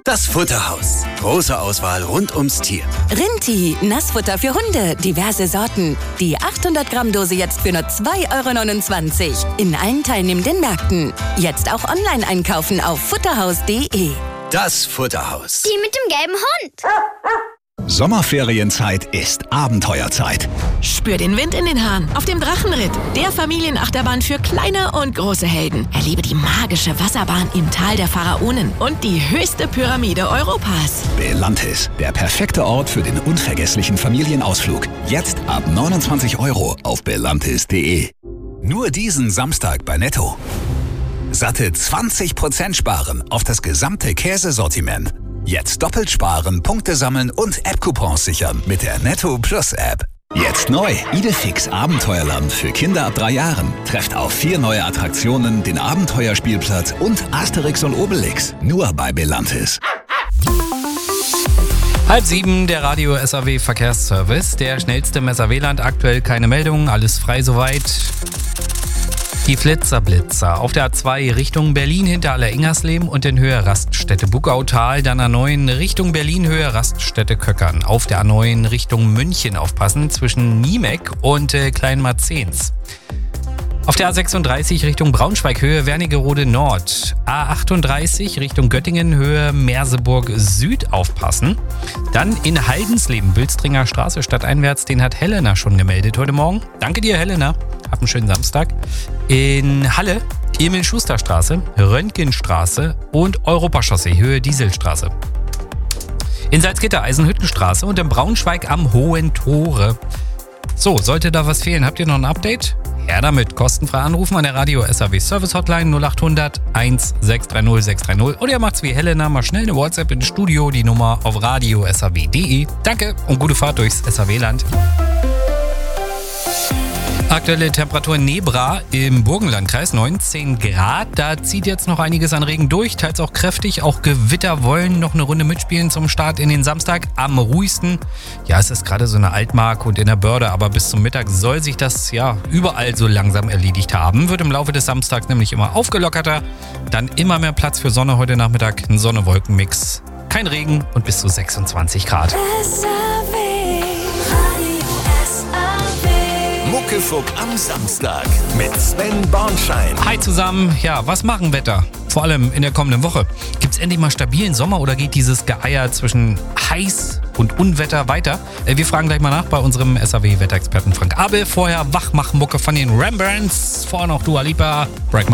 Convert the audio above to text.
Das Futterhaus. Große Auswahl rund ums Tier. Rinti, Nassfutter für Hunde, diverse Sorten. Die 800 Gramm Dose jetzt für nur 2,29 € in allen teilnehmenden Märkten. Jetzt auch online einkaufen auf futterhaus.de. Das Futterhaus. Die mit dem gelben Hund. Sommerferienzeit ist Abenteuerzeit. Spür den Wind in den Haaren auf dem Drachenritt, der Familienachterbahn für kleine und große Helden. Erlebe die magische Wasserbahn im Tal der Pharaonen und die höchste Pyramide Europas. Belantis, der perfekte Ort für den unvergesslichen Familienausflug. Jetzt ab 29 € auf belantis.de. Nur diesen Samstag bei Netto. Satte 20% sparen auf das gesamte Käsesortiment. Jetzt doppelt sparen, Punkte sammeln und App-Coupons sichern mit der Netto Plus App. Jetzt neu, Idefix Abenteuerland für Kinder ab 3 Jahren. Trefft auf 4 neue Attraktionen, den Abenteuerspielplatz und Asterix und Obelix. Nur bei Belantis. 6:30, der Radio SAW Verkehrsservice. Der schnellste im SAW-Land, aktuell keine Meldungen, alles frei soweit. Die Flitzer-Blitzer auf der A2 Richtung Berlin hinter Aller-Ingersleben und in Höhe Raststätte Buckautal. Dann A9 Richtung Berlin, Höhe Raststätte Köckern. Auf der A9 Richtung München aufpassen zwischen Niemek und Kleinmarzens. Auf der A36 Richtung Braunschweig, Höhe Wernigerode Nord. A38 Richtung Göttingen, Höhe Merseburg Süd aufpassen. Dann in Haldensleben, Bülstringer Straße stadteinwärts, den hat Helena schon gemeldet heute Morgen. Danke dir, Helena. Hab einen schönen Samstag. In Halle, Emil-Schuster-Straße, Röntgenstraße und Europachaussee, Höhe Dieselstraße. In Salzgitter, Eisenhüttenstraße und in Braunschweig am Hohen Tore. So, sollte da was fehlen, habt ihr noch ein Update? Her damit, kostenfrei anrufen an der Radio SAW Service Hotline 0800 1630 630 oder ihr macht's wie Helena, mal schnell eine WhatsApp ins Studio, die Nummer auf radio.saw.de. Danke und gute Fahrt durchs SAW-Land. Aktuelle Temperatur in Nebra im Burgenlandkreis 19 Grad. Da zieht jetzt noch einiges an Regen durch, teils auch kräftig. Auch Gewitter wollen noch eine Runde mitspielen zum Start in den Samstag. Am ruhigsten, ja, es ist gerade so eine Altmark und in der Börde, aber bis zum Mittag soll sich das ja überall so langsam erledigt haben. Wird im Laufe des Samstags nämlich immer aufgelockerter. Dann immer mehr Platz für Sonne heute Nachmittag. Ein Sonne-Wolken-Mix. Kein Regen und bis zu 26 Grad. Muckefuck am Samstag mit Sven Bornschein. Hi zusammen. Ja, was machen Wetter? Vor allem in der kommenden Woche. Gibt's endlich mal stabilen Sommer oder geht dieses Geeier zwischen heiß und Unwetter weiter? Wir fragen gleich mal nach bei unserem SAW-Wetterexperten Frank Abel. Vorher Wachmachmucke von den Rembrandts. Vorher noch Dua Lipa, Break My